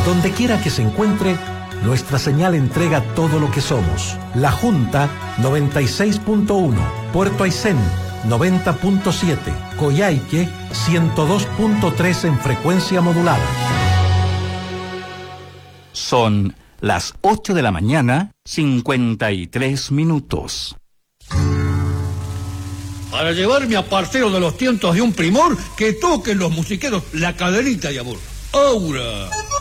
Donde quiera que se encuentre, nuestra señal entrega todo lo que somos. La Junta 96.1, Puerto Aysén 90.7, Coyhaique 102.3 en frecuencia modulada. Son las 8 de la mañana, 53 minutos. Para llevarme a partero de los tientos de un primor, que toquen los musiqueros la cadenita y amor. ¡Aura!